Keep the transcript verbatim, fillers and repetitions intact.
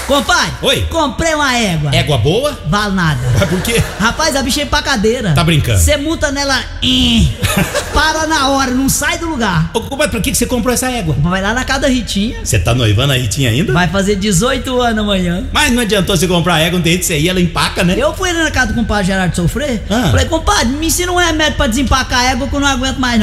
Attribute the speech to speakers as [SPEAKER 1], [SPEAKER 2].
[SPEAKER 1] Compadre,
[SPEAKER 2] Oi.
[SPEAKER 1] comprei uma égua.
[SPEAKER 2] Égua boa?
[SPEAKER 1] Vale nada.
[SPEAKER 2] Mas por quê?
[SPEAKER 1] Rapaz, a bicha é empacadeira.
[SPEAKER 2] Tá brincando?
[SPEAKER 1] Você multa nela, ih, para na hora, não sai do lugar.
[SPEAKER 2] Ô, compadre, por que que você comprou essa égua?
[SPEAKER 1] Vai lá na casa da Ritinha.
[SPEAKER 2] Você tá noivando a Ritinha ainda?
[SPEAKER 1] Vai fazer dezoito anos amanhã.
[SPEAKER 2] Mas não adiantou você comprar a égua, não tem jeito de você ir, ela empaca, né?
[SPEAKER 1] Eu fui na casa do compadre Gerardo Sofrer.
[SPEAKER 2] Ah.
[SPEAKER 1] Falei, compadre, me ensina um remédio pra desempacar a égua que eu não aguento mais não.